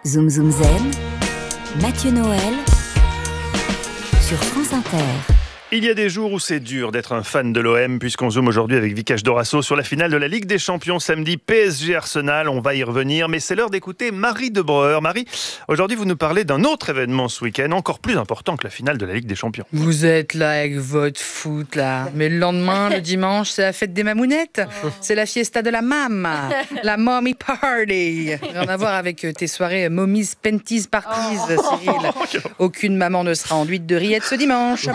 Zoom Zoom Zen, Mathieu Noël sur France Inter. Il y a des jours où c'est dur d'être un fan de l'OM, puisqu'on zoome aujourd'hui avec Vikash Dorasso sur la finale de la Ligue des Champions samedi, PSG Arsenal. On va y revenir, mais c'est l'heure d'écouter Marie de Breuer. Marie, aujourd'hui vous nous parlez d'un autre événement ce week-end, encore plus important que la finale de la Ligue des Champions. Vous êtes là avec votre foot là, mais le lendemain, le dimanche, c'est la fête des mamounettes. C'est la fiesta de la mama, la mommy party. Rien à voir avec tes soirées mommies panties parties, Cyril. Aucune maman ne sera enduite de rillettes ce dimanche.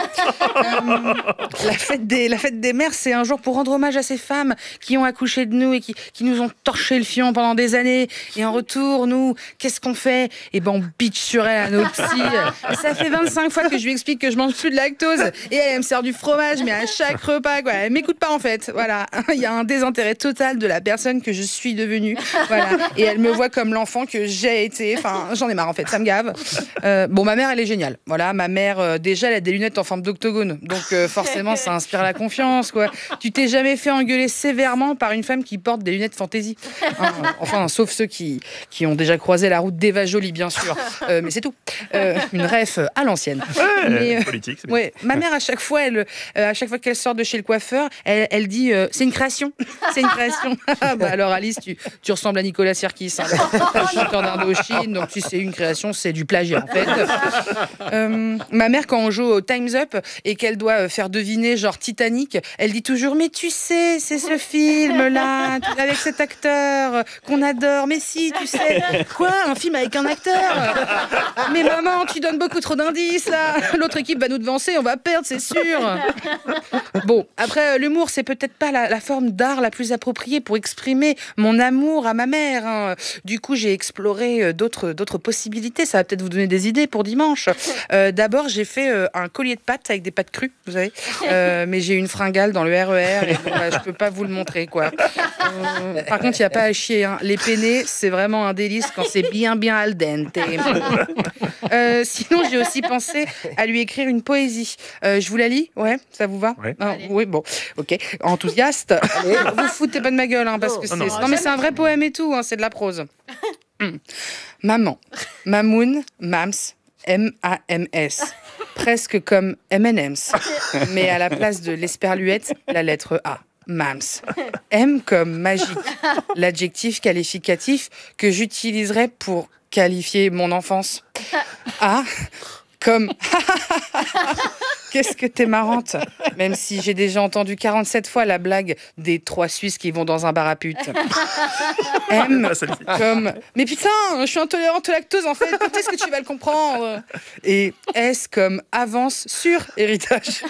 La fête des mères, c'est un jour pour rendre hommage à ces femmes qui ont accouché de nous et qui nous ont torché le fion pendant des années. Et en retour, nous, qu'est-ce qu'on fait ? Eh ben, on bitch sur elle à nos petits. Ça fait 25 fois que je lui explique que je mange plus de lactose. Et elle me sert du fromage, mais à chaque repas, quoi. Elle m'écoute pas, en fait. Voilà. Il y a un désintérêt total de la personne que je suis devenue. Voilà. Et elle me voit comme l'enfant que j'ai été. Enfin, j'en ai marre, en fait. Ça me gave. Bon, ma mère, elle est géniale. Voilà. Ma mère, déjà, elle a des lunettes en forme d'octogone. Donc forcément, ça inspire la confiance, quoi. Tu t'es jamais fait engueuler sévèrement par une femme qui porte des lunettes fantaisie, hein, enfin, sauf ceux qui ont déjà croisé la route d'Eva Jolie, bien sûr. Mais c'est tout. Une ref à l'ancienne. Politique. C'est ouais, ma mère, à chaque fois qu'elle sort de chez le coiffeur, elle dit c'est une création. C'est une création. Bah, alors Alice, tu ressembles à Nicolas Sirkis, hein, le chanteur d'Indochine. Donc tu sais, une création, c'est du plagiat, en fait. Ma mère, quand on joue au Time's Up et qu'elle doit faire deviner genre Titanic, elle dit toujours mais tu sais c'est ce film là avec cet acteur qu'on adore, mais si tu sais quoi, un film avec un acteur, mais maman tu donnes beaucoup trop d'indices là, l'autre équipe va nous devancer, on va perdre c'est sûr. Bon, après l'humour c'est peut-être pas la forme d'art la plus appropriée pour exprimer mon amour à ma mère, hein. Du coup j'ai exploré d'autres possibilités, ça va peut-être vous donner des idées pour dimanche. D'abord j'ai fait un collier de pâtes avec des pâtes crues, vous savez, mais j'ai une fringale dans le RER et bon, je peux pas vous le montrer, quoi. Par contre, il n'y a pas à chier, hein. Les penne, c'est vraiment un délice quand c'est bien al dente. Sinon, j'ai aussi pensé à lui écrire une poésie. Je vous la lis ? Ouais, ça vous va ? Ouais. Oui, bon, ok. Enthousiaste. Vous foutez pas de ma gueule, hein, parce que c'est... Non, mais c'est un vrai poème et tout, hein, c'est de la prose. Maman, mamoun, mams, M-A-M-S. Presque comme M&M's, mais à la place de l'esperluette, la lettre A. Mams. M comme magique, l'adjectif qualificatif que j'utiliserais pour qualifier mon enfance. A comme qu'est-ce que t'es marrante, même si j'ai déjà entendu 47 fois la blague des 3 Suisses qui vont dans un bar à pute. M comme mais putain, je suis intolérante au lactose en fait, quand est-ce que tu vas le comprendre? Et S comme avance sur héritage.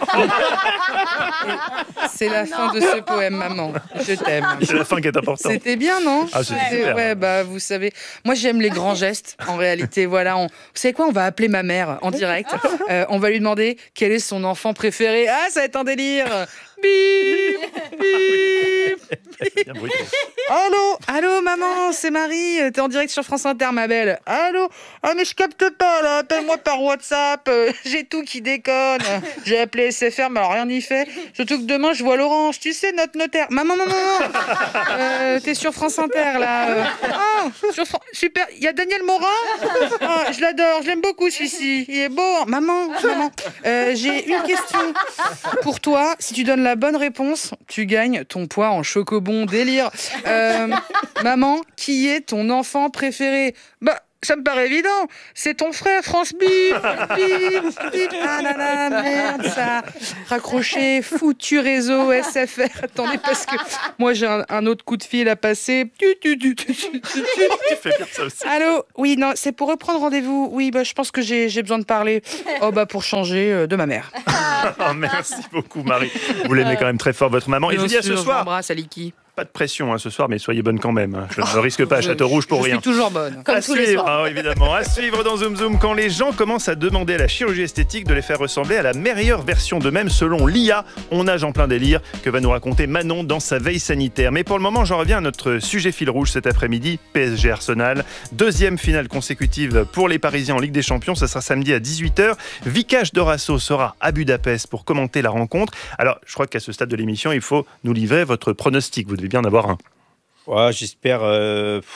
C'est la fin de ce poème, maman. Je t'aime. C'est la fin qui est importante. C'était bien, non? Ah, c'est super. Ouais, bah vous savez, moi j'aime les grands gestes. En réalité, voilà, vous savez quoi? On va appeler ma mère en direct. On va lui demander quel est son enfant préféré. Ah, ça va être un délire. Bip, bip. Allô, maman, c'est Marie. T'es en direct sur France Inter, ma belle. Allô. Ah, mais je capte pas là. Appelle-moi par WhatsApp. J'ai tout qui déconne. J'ai appelé SFR, mais alors rien n'y fait. Surtout que demain, je vois Laurence. Tu sais, notre notaire. Maman. T'es sur France Inter là. Super. Il y a Daniel Morin. Ah, je l'adore. Je l'aime beaucoup celui-ci. Il est beau. Maman. J'ai une question pour toi. Si tu donnes la bonne réponse, tu gagnes ton poids en chocobon délire. Maman, qui est ton enfant préféré? Bah, ça me paraît évident. C'est ton frère, France Bip. Ah là là, merde, ça. Raccroché, foutu réseau SFR. Attendez, parce que moi, j'ai un autre coup de fil à passer. Tu fais bien ça aussi. Allô? Oui, non, c'est pour reprendre rendez-vous. Oui, bah, je pense que j'ai besoin de parler. Oh, bah, pour changer de ma mère. Oh, merci beaucoup, Marie. Vous l'aimez quand même très fort, votre maman. Et je vous dis à ce soir. J'embrasse Aliki. Pas de pression ce soir, mais soyez bonne quand même. Je ne risque pas à Châteaurouge pour rien. Je suis toujours bonne. Comme À tous les suivre, soirs. évidemment. À suivre dans Zoom Zoom, quand les gens commencent à demander à la chirurgie esthétique de les faire ressembler à la meilleure version d'eux-mêmes selon l'IA. On nage en plein délire, que va nous raconter Manon dans sa veille sanitaire. Mais pour le moment, j'en reviens à notre sujet fil rouge cet après-midi, PSG Arsenal. Deuxième finale consécutive pour les Parisiens en Ligue des Champions. Ça sera samedi à 18h. Vikash Dorasso sera à Budapest pour commenter la rencontre. Alors, je crois qu'à ce stade de l'émission, il faut nous livrer votre pronostic. Vous devez bien en avoir un. Ouais, j'espère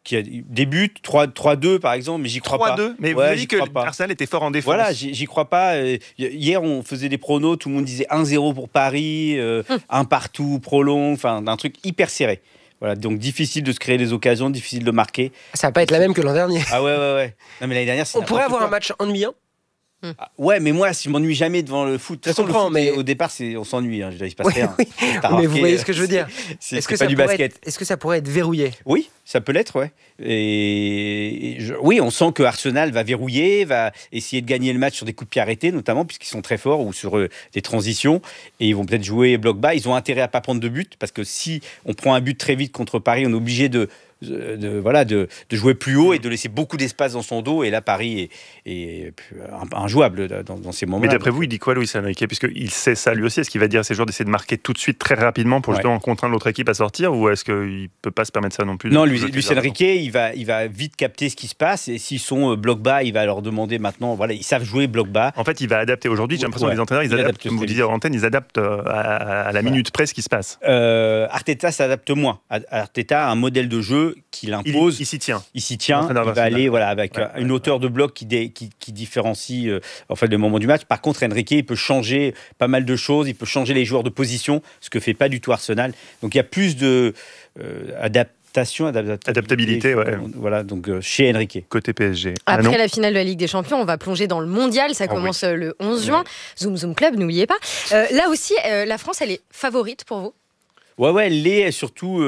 qui a des buts, 3-2 par exemple, mais j'y crois pas. 3-2, mais vous avez dit que Arsenal était fort en défense. Voilà, j'y crois pas. Hier, on faisait des pronos, tout le monde disait 1-0 pour Paris, un partout, prolong, enfin, un truc hyper serré. Voilà, donc difficile de se créer des occasions, difficile de marquer. Ça va pas être la même que l'an dernier. Ah ouais. Non, mais l'année dernière, on pourrait avoir un match ennuyant. Ah, ouais, mais moi, je m'ennuie jamais devant le foot. De toute façon, le foot, mais au départ, on s'ennuie. Il se passe rien. Oui. Mais vous voyez ce que je veux dire. Est-ce que pas du basket. Est-ce que ça pourrait être verrouillé ? Oui, ça peut l'être, ouais. Oui, on sent que Arsenal va verrouiller, va essayer de gagner le match sur des coups de pied arrêtés, notamment, puisqu'ils sont très forts, ou sur des transitions. Et ils vont peut-être jouer bloc bas. Ils ont intérêt à ne pas prendre de but, parce que si on prend un but très vite contre Paris, on est obligé de jouer plus haut et de laisser beaucoup d'espace dans son dos. Et là, Paris est injouable dans ces moments-là. Mais d'après vous, il dit quoi, Luis Enrique ? Puisqu'il sait ça lui aussi. Est-ce qu'il va dire à ses joueurs d'essayer de marquer tout de suite, très rapidement, pour justement contraindre l'autre équipe à sortir ? Ou est-ce qu'il ne peut pas se permettre ça non plus ? Non, Luis Enrique, il va vite capter ce qui se passe. Et s'ils sont bloc bas, il va leur demander maintenant. Voilà, ils savent jouer bloc bas. En fait, il va adapter. Aujourd'hui, j'ai l'impression que les entraîneurs, ils adaptent, comme vous disiez en antenne, ils adaptent à la minute près ce qui se passe. Arteta s'adapte moins. Arteta a un modèle de jeu qu'il impose. Il s'y tient. Il va aller avec une hauteur de bloc qui différencie le moment du match. Par contre, Enrique, il peut changer pas mal de choses. Il peut changer les joueurs de position, ce que fait pas du tout Arsenal. Donc il y a plus de adaptabilité, ouais. Voilà, donc chez Enrique. Côté PSG. Après la finale de la Ligue des Champions, on va plonger dans le mondial. Ça commence le 11 juin. Zoom Zoom Club, n'oubliez pas. Là aussi, la France, elle est favorite pour vous ? Ouais, elle l'est surtout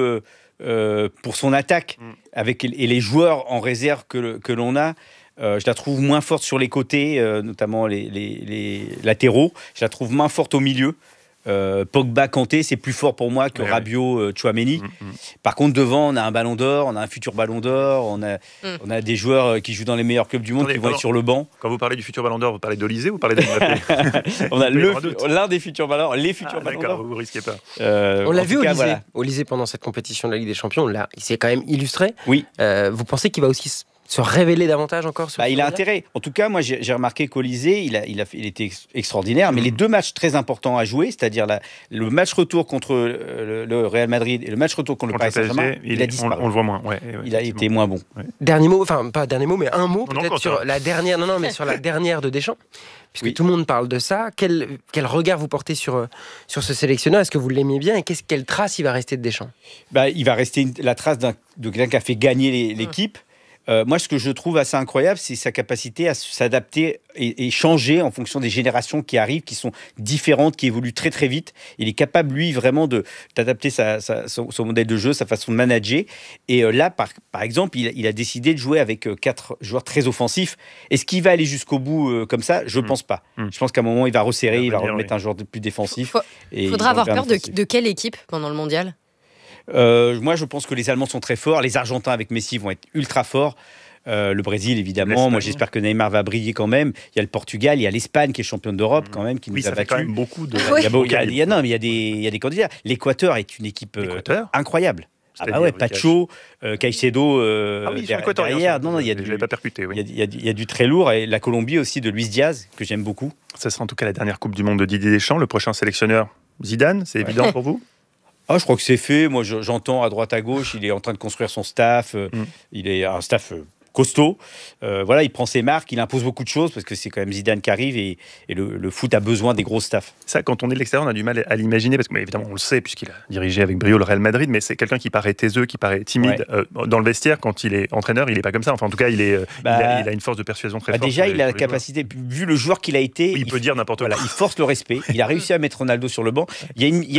pour son attaque et les joueurs en réserve que l'on a. Je la trouve moins forte sur les côtés, notamment les latéraux. Je la trouve moins forte au milieu. Pogba, Kanté, c'est plus fort pour moi que Rabiot, Tchouaméni. Par contre, devant, on a un ballon d'or, on a un futur ballon d'or, on a des joueurs qui jouent dans les meilleurs clubs du monde qui vont être sur le banc. Quand vous parlez du futur ballon d'or, vous parlez d'Olysée ou vous parlez d'Mbappé ? On a l'un des futurs ballons d'or, les futurs ballons d'or. Vous risquez pas. On l'a vu Olysée pendant cette compétition de la Ligue des Champions. Là, il s'est quand même illustré. Oui. Vous pensez qu'il va aussi se révéler davantage encore sur il a intérêt. En tout cas, moi, j'ai remarqué qu'Olysée, il était extraordinaire, mais les deux matchs très importants à jouer, c'est-à-dire le match retour contre le Real Madrid et le match retour contre le Paris Saint-Germain, il a disparu. On le voit moins. Il a été moins bon. Dernier mot, enfin pas dernier mot, mais un mot peut-être sur la dernière. Mais sur la dernière de Deschamps, puisque tout le monde parle de ça. Quel regard vous portez sur ce sélectionneur ? Est-ce que vous l'aimez bien et quelle trace il va rester de Deschamps ? Il va rester la trace de quelqu'un qui a fait gagner l'équipe. Moi, ce que je trouve assez incroyable, c'est sa capacité à s'adapter et changer en fonction des générations qui arrivent, qui sont différentes, qui évoluent très très vite. Il est capable, lui, vraiment d'adapter son modèle de jeu, sa façon de manager. Et là, par exemple, il a décidé de jouer avec 4 joueurs très offensifs. Est-ce qu'il va aller jusqu'au bout comme ça ? Je ne pense pas. Je pense qu'à un moment, il va resserrer, il va remettre un joueur plus défensif. Il faudra avoir peur de quelle équipe pendant le mondial ? Moi, je pense que les Allemands sont très forts. Les Argentins avec Messi vont être ultra forts. Le Brésil, évidemment. Moi, j'espère que Neymar va briller quand même. Il y a le Portugal, il y a l'Espagne qui est championne d'Europe quand même, qui nous a battus. Quand même beaucoup de. Il y a des candidats. L'Équateur est une équipe incroyable. Pacho, Caicedo derrière. Non, il y a je l'ai pas percuté. Il y a du très lourd, et la Colombie aussi de Luis Diaz que j'aime beaucoup. Ça sera en tout cas la dernière Coupe du Monde de Didier Deschamps. Le prochain sélectionneur, Zidane, c'est évident pour vous ? Je crois que c'est fait. Moi, j'entends à droite à gauche, il est en train de construire son staff. Il est un staff costaud. Il prend ses marques, il impose beaucoup de choses parce que c'est quand même Zidane qui arrive et le foot a besoin des gros staffs. Ça, quand on est de l'extérieur, on a du mal à l'imaginer parce que, évidemment, on le sait puisqu'il a dirigé avec brio le Real Madrid, mais c'est quelqu'un qui paraît taiseux, qui paraît timide. Dans le vestiaire, quand il est entraîneur, il n'est pas comme ça. Enfin, en tout cas, il a une force de persuasion très forte. Déjà, il a la capacité, vu le joueur qu'il a été, il peut dire n'importe quoi. Il force le respect. Il a réussi à mettre Ronaldo sur le banc. Il y a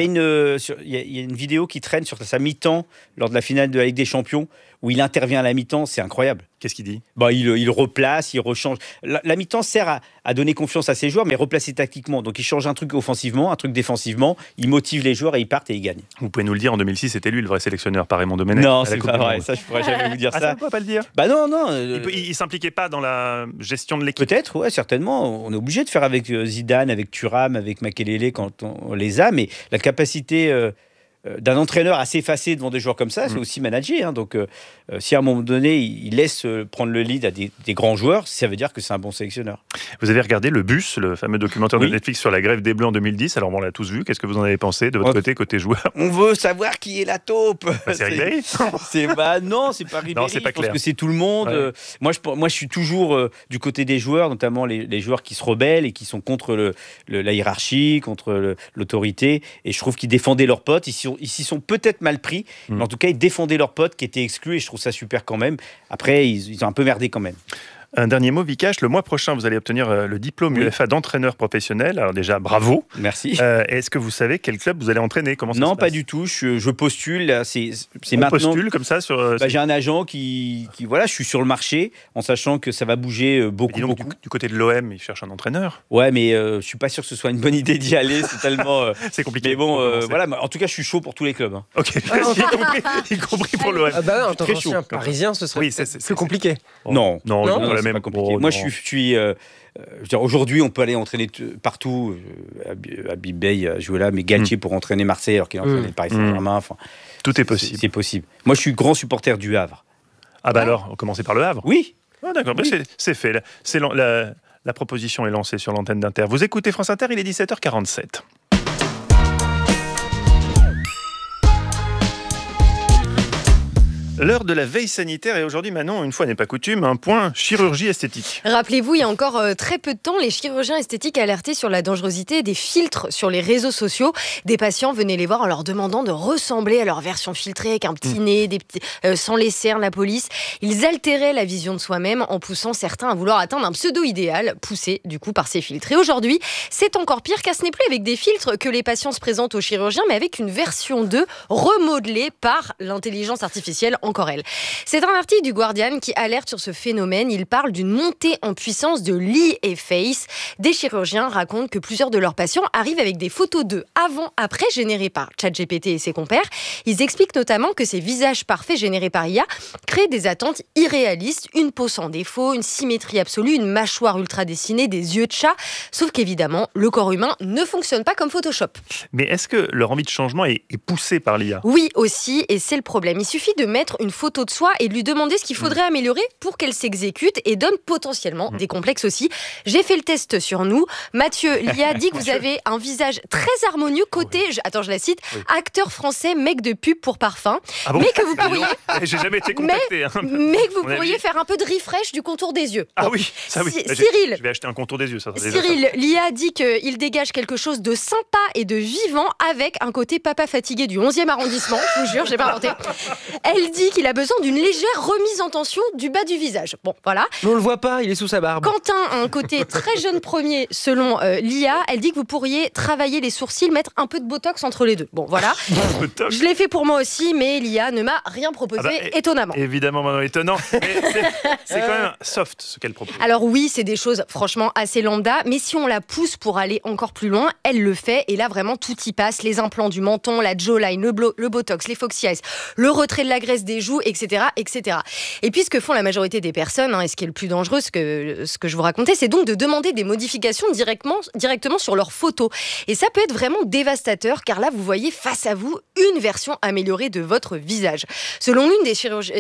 une vidéo qui traîne sur sa mi-temps lors de la finale de la Ligue des Champions où il intervient à la mi-temps, c'est incroyable. Qu'est-ce qu'il dit ? Il replace, il rechange. La mi-temps sert à donner confiance à ses joueurs, mais replacer tactiquement. Donc il change un truc offensivement, un truc défensivement, il motive les joueurs et ils partent et ils gagnent. Vous pouvez nous le dire, en 2006, c'était lui le vrai sélectionneur par Raymond Domenech. Non, c'est pas vrai, ça je pourrais jamais vous dire ça. Ça, on peut pas le dire. Non. Il s'impliquait pas dans la gestion de l'équipe. Peut-être, ouais, certainement. On est obligé de faire avec Zidane, avec Thuram, avec Makelele quand on les a, mais la capacité d'un entraîneur à s'effacer devant des joueurs comme ça, c'est aussi manager. Donc, si à un moment donné, il laisse prendre le lead à des grands joueurs, ça veut dire que c'est un bon sélectionneur. Vous avez regardé Le Bus, le fameux documentaire de Netflix sur la grève des Bleus en 2010. Alors, on l'a tous vu. Qu'est-ce que vous en avez pensé de votre côté joueur? On veut savoir qui est la taupe. C'est Ribéry. Non, c'est pas Ribéry. Non, c'est pas clair. Je pense que c'est tout le monde. Ouais. Moi, je suis toujours du côté des joueurs, notamment les joueurs qui se rebellent et qui sont contre la hiérarchie, contre l'autorité. Et je trouve qu'ils défendaient leurs potes. Ils s'y sont peut-être mal pris, mais en tout cas, ils défendaient leurs potes qui étaient exclus. Et je trouve ça super quand même. Après, ils ont un peu merdé quand même. Un dernier mot, Vikash. Le mois prochain, vous allez obtenir le diplôme UEFA d'entraîneur professionnel. Alors déjà, bravo. Merci. Est-ce que vous savez quel club vous allez entraîner? Comment ça se passe? Non, pas du tout. Je postule. Là, c'est On maintenant. Postule comme ça sur. J'ai un agent qui voilà, je suis sur le marché, en sachant que ça va bouger beaucoup. Donc, du côté de l'OM, ils cherchent un entraîneur. Ouais, mais je suis pas sûr que ce soit une bonne idée d'y aller. C'est tellement. C'est compliqué. Mais bon, voilà. En tout cas, je suis chaud pour tous les clubs. Ok. y compris pour l'OM. Ah bah, en tant qu'ancien parisien, ce serait plus compliqué. Non, pas la c'est même. pas compliqué. Moi, je suis aujourd'hui, on peut aller entraîner partout. Habib Bey a joué là, mais Galtier pour entraîner Marseille alors qu'il a entraîné Paris Saint-Germain. Enfin, tout est possible. C'est possible. Moi, je suis grand supporter du Havre. Ah bah alors, on commence par le Havre. Oui. Ah, d'accord, oui. C'est fait. La proposition est lancée sur l'antenne d'Inter. Vous écoutez France Inter, il est 17h47. L'heure de la veille sanitaire et aujourd'hui, Manon, une fois n'est pas coutume, un point chirurgie esthétique. Rappelez-vous, il y a encore très peu de temps, les chirurgiens esthétiques alertaient sur la dangerosité des filtres sur les réseaux sociaux. Des patients venaient les voir en leur demandant de ressembler à leur version filtrée avec un petit nez, sans les cernes, la police. Ils altéraient la vision de soi-même en poussant certains à vouloir atteindre un pseudo-idéal, poussé du coup par ces filtres. Et aujourd'hui, c'est encore pire car ce n'est plus avec des filtres que les patients se présentent aux chirurgiens, mais avec une version 2 remodelée par l'intelligence artificielle. Encore elle. C'est un article du Guardian qui alerte sur ce phénomène. Il parle d'une montée en puissance de l'e-face. Des chirurgiens racontent que plusieurs de leurs patients arrivent avec des photos d'eux avant-après générées par ChatGPT et ses compères. Ils expliquent notamment que ces visages parfaits générés par IA créent des attentes irréalistes, une peau sans défaut, une symétrie absolue, une mâchoire ultra dessinée, des yeux de chat. Sauf qu'évidemment, le corps humain ne fonctionne pas comme Photoshop. Mais est-ce que leur envie de changement est poussée par l'IA? Oui, aussi, et c'est le problème. Il suffit de mettre une photo de soi et de lui demander ce qu'il faudrait améliorer pour qu'elle s'exécute et donne potentiellement des complexes aussi. J'ai fait le test sur nous. Mathieu, l'IA dit que vous avez un visage très harmonieux côté, je la cite, acteur français, mec de pub pour parfum. Ah bon? Mais que vous pourriez... J'ai jamais été contacté. Mais que vous pourriez faire un peu de refresh du contour des yeux. Ah oui, ça oui. Cyril, je vais acheter un contour des yeux. Cyril, l'IA dit qu'il dégage quelque chose de sympa et de vivant avec un côté papa fatigué du 11e arrondissement. Je vous jure, j'ai pas inventé. Elle dit qu'il a besoin d'une légère remise en tension du bas du visage. Bon, voilà. Mais on le voit pas, il est sous sa barbe. Quentin a un côté très jeune premier selon l'IA. Elle dit que vous pourriez travailler les sourcils, mettre un peu de botox entre les deux. Bon, voilà. Je l'ai fait pour moi aussi, mais l'IA ne m'a rien proposé, étonnamment. Évidemment, Manon, étonnant. Mais c'est quand même soft ce qu'elle propose. Alors oui, c'est des choses franchement assez lambda, mais si on la pousse pour aller encore plus loin, elle le fait. Et là, vraiment, tout y passe. Les implants du menton, la jawline, le botox, les foxy eyes, le retrait de la graisse des joues, etc., etc. Et puis, ce que font la majorité des personnes, et ce qui est le plus dangereux, ce que je vous racontais, c'est donc de demander des modifications directement sur leurs photos. Et ça peut être vraiment dévastateur, car là, vous voyez face à vous une version améliorée de votre visage. Selon l'une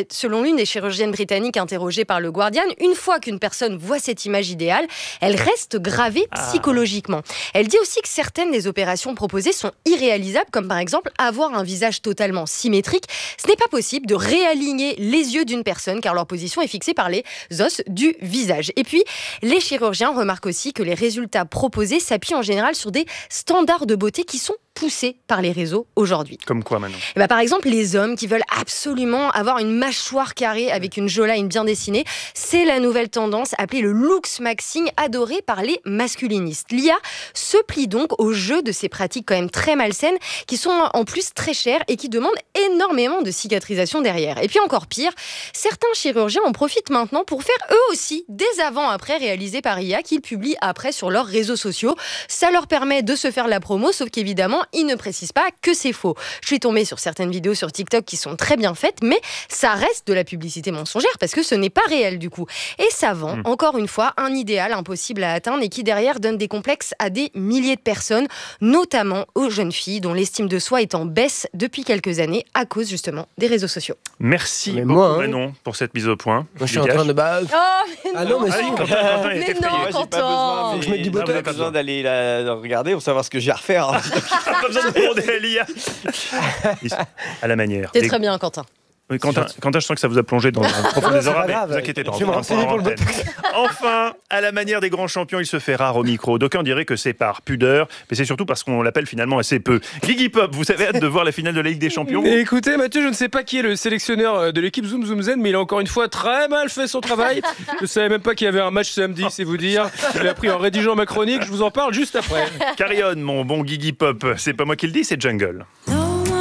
des chirurgiennes britanniques interrogées par le Guardian, une fois qu'une personne voit cette image idéale, elle reste gravée psychologiquement. Elle dit aussi que certaines des opérations proposées sont irréalisables, comme par exemple avoir un visage totalement symétrique. Ce n'est pas possible de réaligner les yeux d'une personne car leur position est fixée par les os du visage. Et puis, les chirurgiens remarquent aussi que les résultats proposés s'appuient en général sur des standards de beauté qui sont poussés par les réseaux aujourd'hui. Comme quoi, Manon? Par exemple, les hommes qui veulent absolument avoir une mâchoire carrée avec une jawline bien dessinée, c'est la nouvelle tendance appelée le looks maxing, adoré par les masculinistes. L'IA se plie donc au jeu de ces pratiques quand même très malsaines, qui sont en plus très chères et qui demandent énormément de cicatrisation derrière. Et puis encore pire, certains chirurgiens en profitent maintenant pour faire eux aussi des avant-après réalisés par IA qu'ils publient après sur leurs réseaux sociaux. Ça leur permet de se faire la promo, sauf qu'évidemment, il ne précise pas que c'est faux. Je suis tombée sur certaines vidéos sur TikTok qui sont très bien faites, mais ça reste de la publicité mensongère parce que ce n'est pas réel du coup. Et ça vend, encore une fois, un idéal impossible à atteindre et qui derrière donne des complexes à des milliers de personnes, notamment aux jeunes filles dont l'estime de soi est en baisse depuis quelques années à cause justement des réseaux sociaux. Merci mais beaucoup moi, Manon pour cette mise au point. Moi, je suis en train de... Oh, mais non, mais si. Quentin est mais effrayé. non, Moi, j'ai pas Quentin. besoin, Je mets du vous botox. avez pas besoin d'aller la regarder pour savoir ce que j'ai à refaire. Pas besoin de demander à l'IA. À la manière. C'est très bien, Quentin. Oui, Quentin, je sens que ça vous a plongé dans le profond des c'est auras, pas mais grave. ne vous inquiétez pas. Je vais me on en renseigner parlera pour le en antenne. Enfin, à la manière des grands champions, il se fait rare au micro. D'aucuns diraient que c'est par pudeur, mais c'est surtout parce qu'on l'appelle finalement assez peu. Guigui Pop, vous avez hâte de voir la finale de la Ligue des Champions? Et écoutez, Mathieu, je ne sais pas qui est le sélectionneur de l'équipe Zoom Zoom Zen, mais il a encore une fois très mal fait son travail. Je ne savais même pas qu'il y avait un match samedi, c'est vous dire. Je l'ai appris en rédigeant ma chronique, je vous en parle juste après. Carillon, mon bon Guigui Pop, c'est pas moi qui le dis, c'est Jungle. No